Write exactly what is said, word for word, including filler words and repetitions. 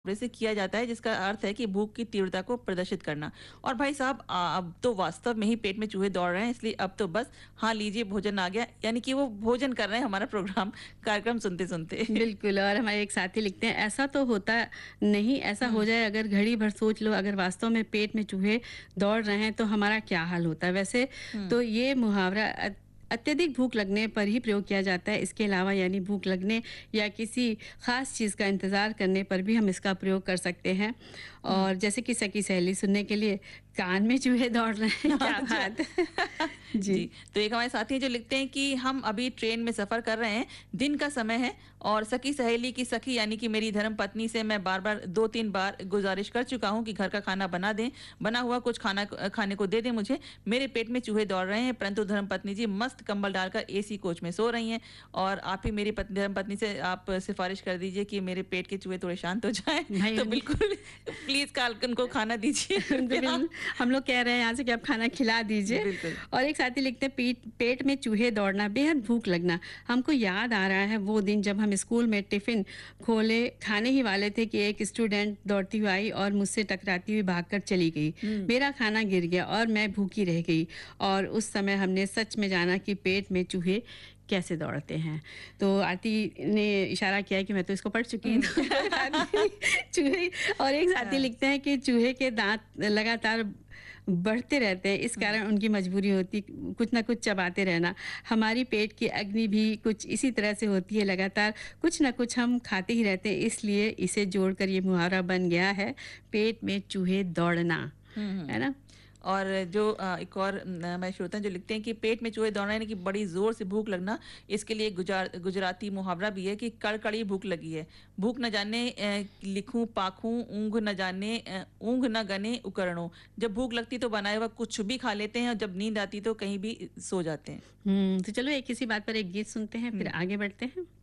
से किया जाता है, जिसका अर्थ है कि भूख की तीव्रता को प्रदर्शित करना। और भाई साहब, आ, अब तो वास्तव में ही पेट में चूहे दौड़ रहे हैं, इसलिए अब तो बस हाँ लीजिए भोजन आ गया, यानी कि वो भोजन कर रहे हैं हमारा प्रोग्राम कार्यक्रम सुनते सुनते। बिल्कुल। और हमारे एक साथी लिखते हैं, ऐसा तो होता नहीं, ऐसा हो हम्म। जाए अगर घड़ी भर सोच लो, अगर वास्तव में पेट में चूहे दौड़ रहे हैं तो हमारा क्या हाल होता है। वैसे हम्म। तो ये मुहावरा अ- अत्यधिक भूख लगने पर ही प्रयोग किया जाता है। इसके अलावा यानी भूख लगने या किसी खास चीज़ का इंतज़ार करने पर भी हम इसका प्रयोग कर सकते हैं। हम्म। और जैसे कि सकी सहेली सुनने के लिए, कान में चूहे दौड़ रहे हैं, क्या अच्छा। बात है। जी। जी, तो एक हमारे साथी हैं जो लिखते हैं कि हम अभी ट्रेन में सफ़र कर रहे हैं, दिन का समय है और सखी सहेली की सखी यानी कि मेरी धर्म पत्नी से मैं बार-बार दो तीन बार गुज़ारिश कर चुका हूँ कि घर का खाना बना दें, बना हुआ कुछ खाना अ, खाने को दे दें मुझे। मेरे पेट में चूहे दौड़ रहे हैं, परंतु धर्म पत्नी जी मस्त कंबल डालकर एसी कोच में सो रही हैं और आप ही मेरी पत्नी धर्म पत्नी से आप सिफ़ारिश कर दीजिए कि मेरे पेट के चूहे थोड़े शांत हो जाएँ। भाई तो बिल्कुल प्लीज़ काल उनको खाना दीजिए तो कृपया। बिल्कुल, हम लोग कह रहे हैं यहाँ से कि आप खाना खिला दीजिए। बिल्कुल। और एक साथी लिखते हैं, पेट पेट में चूहे दौड़ना, बेहद भूख लगना। हमको याद आ रहा है वो दिन जब हम स्कूल में टिफिन खोले खाने ही वाले थे कि एक स्टूडेंट दौड़ती हुई आई और मुझसे टकराती हुई भागकर चली गई। हुँ। मेरा खाना गिर गया और मैं भूखी रह गई और उस समय हमने सच में जाना कि पेट में चूहे कैसे दौड़ते हैं। तो आरती ने इशारा किया है कि मैं तो इसको पढ़ चुकी हूँ। तो कोई बात नहीं। चूहे। और एक साथी हाँ। लिखते हैं कि चूहे के दांत लगातार बढ़ते रहते हैं, इस हुँ। कारण उनकी मजबूरी होती कुछ ना कुछ चबाते रहना। हमारी पेट की अग्नि भी कुछ इसी तरह से होती है, लगातार कुछ ना कुछ हम खाते ही रहते हैं, इसलिए इसे जोड़कर ये मुहावरा बन गया है, पेट में चूहे दौड़ना। हुँ, हुँ। है ना? और जो अ, एक और न हमारे श्रोता हैं जो लिखते हैं कि पेट में चूहे दौड़ना यानी कि बड़ी ज़ोर से भूख लगना, इसके लिए गुजार गुजराती मुहावरा भी है कि कड़कड़ी भूख लगी है। भूख न जाने अ, लिखूँ पाखूँ, ऊँघ न जाने अ, ऊँघ न गने उकरणों। जब भूख लगती तो बनाया हुआ कुछ भी खा लेते हैं और जब नींद आती तो कहीं भी सो जाते हैं। हुँ, तो चलो एक इसी बात पर एक गीत सुनते हैं, फिर हुँ। आगे बढ़ते हैं।